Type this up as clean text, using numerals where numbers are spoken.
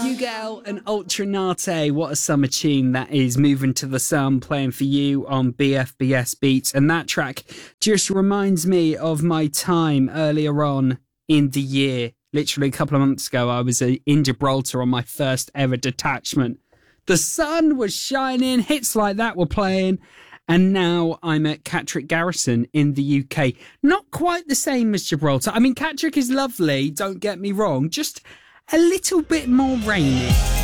Hugel and Ultranate, what a summer tune that is. Moving to the Sun, playing for you on BFBS Beats. And that track just reminds me of my time earlier on in the year. Literally a couple of months ago, I was in Gibraltar on my first ever detachment. The sun was shining, hits like that were playing. And now I'm at Catterick Garrison in the UK. Not quite the same as Gibraltar. I mean, Catterick is lovely, don't get me wrong. Just a little bit more rainy.